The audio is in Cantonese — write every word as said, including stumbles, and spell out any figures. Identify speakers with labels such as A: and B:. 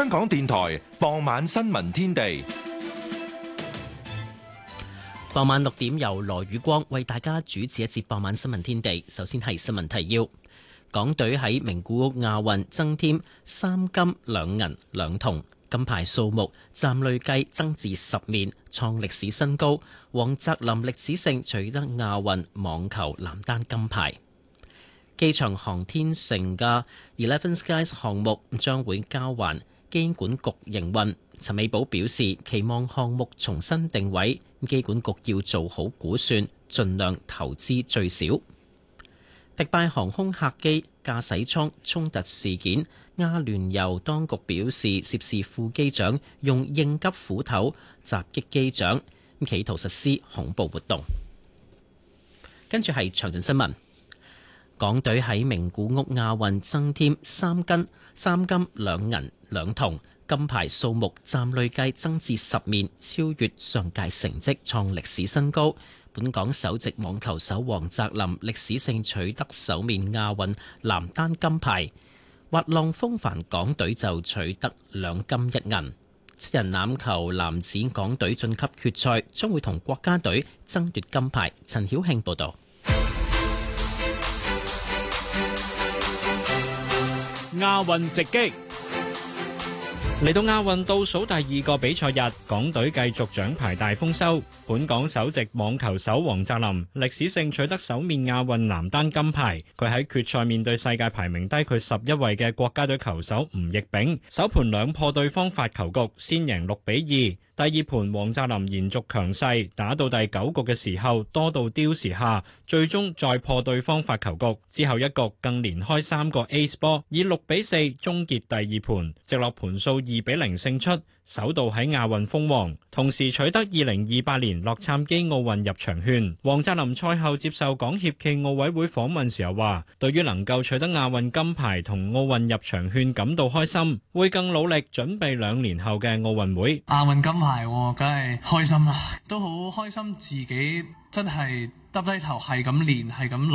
A: 香港電台傍晚新聞天地。
B: 傍晚六點由羅宇光為大家主持一節傍晚新聞天地。首先係新聞提要：港隊喺名古屋亞運增添三金兩銀兩銅，金牌數目暫累計增至十面，創歷史新高。黃澤林歷史性取得亞運網球男單金牌。機場航天城嘅 Eleven Skies 項目將會交還機管局營運。陳美寶表示，期望項目重新定位，機管局要做好估算，盡量投資最少。迪拜航空客機駕駛艙衝突事件，阿聯酋當局表示，涉事副機長用應急斧頭襲擊機長，企圖實施恐怖活動。跟住係詳盡新聞。港隊喺名古屋亞運增添三金三金兩銀兩銅，金牌數目暫累計增至十面，超越上屆成績，創歷史新高。本港首席網球手黃澤林歷史性取得首面亞運男單金牌，滑浪風帆港隊就取得兩金一銀。七人欖球男子港隊晉級決賽，將會同國家隊爭奪金牌。陳曉慶報道。
C: 亞運直擊。嚟到亞運倒數第二個比賽日，港隊繼續獎牌大豐收。本港首席網球手黃澤林歷史性取得首面亞運男單金牌。佢喺決賽面對世界排名低佢十一位嘅國家隊球手吳亦丙，首盤兩破對方發球局，先贏六比二。第二盤黃澤林延續強勢，打到第九局嘅時候多到刁時下，最終再破對方發球局，之後一局更連開三個 ace 波，以六比四終結第二盤，直落盤數二比零勝出，首度喺亞運封王，同時取得二零二八年洛杉磯奧運入場券。黃澤林賽後接受港協暨奧委會訪問時候話，對於能夠取得亞運金牌同奧運入場券感到開心，會更努力準備兩年後嘅奧運會。
D: 亞運金牌梗係開心啦，都好開心自己真係耷低頭係咁練係咁